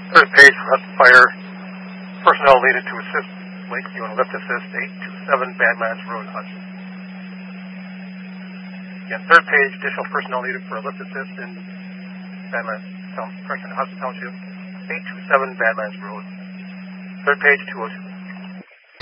Third page for Hudson Fire. Personnel needed to assist Lakeview and lift assist 827 Badlands Road, Hudson. Again, third page, additional personnel needed for a lift assist in Hudson Township, 827 Badlands Road. Third page, 202